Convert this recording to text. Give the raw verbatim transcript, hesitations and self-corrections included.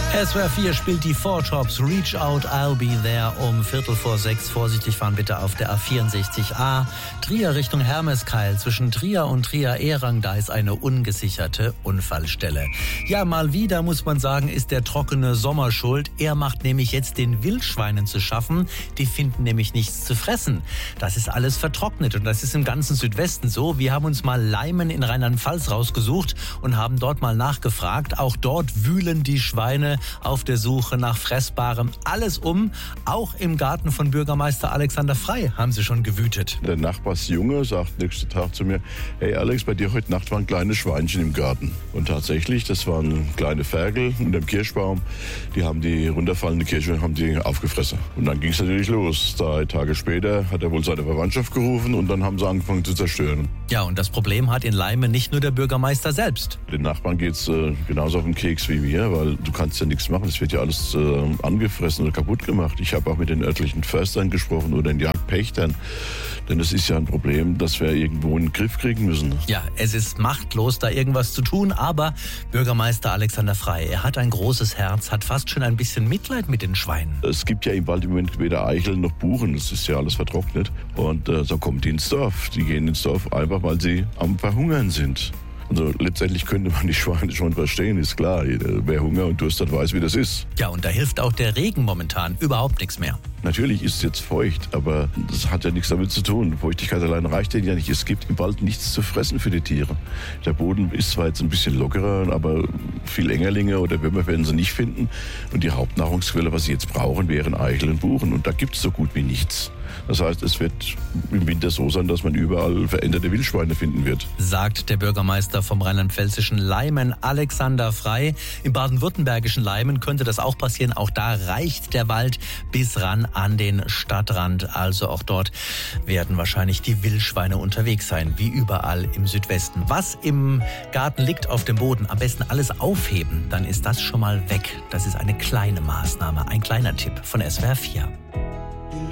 S W R vier spielt die Four Tops Reach Out, I'll Be There um Viertel vor sechs. Vorsichtig fahren bitte auf der A vierundsechzig A. Trier Richtung Hermeskeil. Zwischen Trier und Trier-Ehrang, da ist eine ungesicherte Unfallstelle. Ja, mal wieder muss man sagen, ist der trockene Sommer schuld. Er macht nämlich jetzt den Wildschweinen zu schaffen. Die finden nämlich nichts zu fressen. Das ist alles vertrocknet und das ist im ganzen Südwesten so. Wir haben uns mal Leimen in Rheinland-Pfalz rausgesucht und haben dort mal nachgefragt. Auch dort wühlen die Schweine auf der Suche nach Fressbarem. Alles um, auch im Garten von Bürgermeister Alexander Frey haben sie schon gewütet. Der Nachbarsjunge sagt nächsten Tag zu mir: Hey Alex, bei dir heute Nacht waren kleine Schweinchen im Garten. Und tatsächlich, das waren kleine Ferkel unter dem Kirschbaum. Die haben die runterfallende Kirsche haben die aufgefressen. Und dann ging es natürlich los. Drei Tage später hat er wohl seine Verwandtschaft gerufen und dann haben sie angefangen zu zerstören. Ja, und das Problem hat in Leimen nicht nur der Bürgermeister selbst. Den Nachbarn geht es äh, genauso auf den Keks wie mir, weil du kannst ja nichts machen. Es wird ja alles äh, angefressen oder kaputt gemacht. Ich habe auch mit den örtlichen Förstern gesprochen oder den Jagdpächtern. Denn es ist ja ein Problem, das wir irgendwo in den Griff kriegen müssen. Ja, es ist machtlos, da irgendwas zu tun. Aber Bürgermeister Alexander Frey, er hat ein großes Herz, hat fast schon ein bisschen Mitleid mit den Schweinen. Es gibt ja im Wald im Moment weder Eicheln noch Buchen. Es ist ja alles vertrocknet. Und äh, so kommen die ins Dorf. Die gehen ins Dorf einfach, weil sie am Verhungern sind. Also letztendlich könnte man die Schweine schon verstehen, ist klar. Wer Hunger und Durst hat, weiß, wie das ist. Ja, und da hilft auch der Regen momentan überhaupt nichts mehr. Natürlich ist es jetzt feucht, aber das hat ja nichts damit zu tun. Feuchtigkeit allein reicht ja nicht. Es gibt im Wald nichts zu fressen für die Tiere. Der Boden ist zwar jetzt ein bisschen lockerer, aber viel Engerlinge oder Würmer werden sie nicht finden. Und die Hauptnahrungsquelle, was sie jetzt brauchen, wären Eichel und Buchen. Und da gibt es so gut wie nichts. Das heißt, es wird im Winter so sein, dass man überall veränderte Wildschweine finden wird. Sagt der Bürgermeister vom rheinland-pfälzischen Leimen, Alexander Frey. Im baden-württembergischen Leimen könnte das auch passieren. Auch da reicht der Wald bis ran an den Stadtrand. Also auch dort werden wahrscheinlich die Wildschweine unterwegs sein, wie überall im Südwesten. Was im Garten liegt auf dem Boden, am besten alles aufheben. Dann ist das schon mal weg. Das ist eine kleine Maßnahme, ein kleiner Tipp von S W R vier.